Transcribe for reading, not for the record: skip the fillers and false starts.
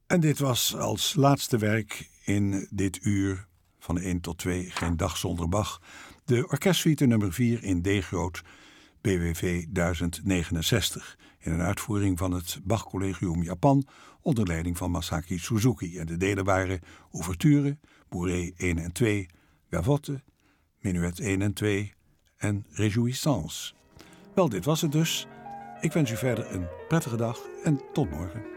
En dit was als laatste werk in dit uur van 1 tot 2, geen dag zonder Bach, de orkestsuite nummer 4 in D-groot, BWV 1069, in een uitvoering van het Bach Collegium Japan onder leiding van Masaki Suzuki. En de delen waren ouverture, bourrée 1 en 2, gavotte, menuet 1 en 2 en réjouissance. Wel, dit was het dus. Ik wens u verder een prettige dag en tot morgen.